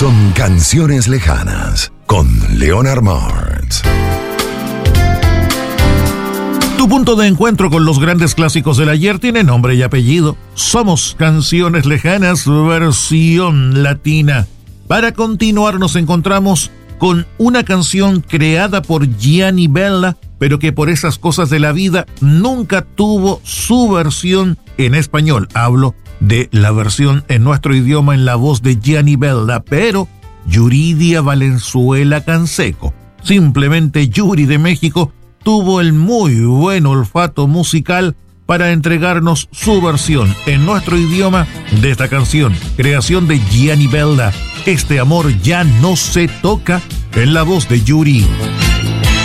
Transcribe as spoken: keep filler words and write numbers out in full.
son Canciones Lejanas con Leonard Martz. Tu punto de encuentro con los grandes clásicos del ayer tiene nombre y apellido. Somos Canciones Lejanas, versión latina. Para continuar nos encontramos con una canción creada por Gianni Bella, pero que por esas cosas de la vida nunca tuvo su versión en español. Hablo de la versión en nuestro idioma en la voz de Gianni Bella, pero Yuridia Valenzuela Canseco, simplemente Yuri de México, tuvo el muy buen olfato musical para entregarnos su versión en nuestro idioma de esta canción, creación de Gianni Bella. Este amor ya no se toca, en la voz de Yuri.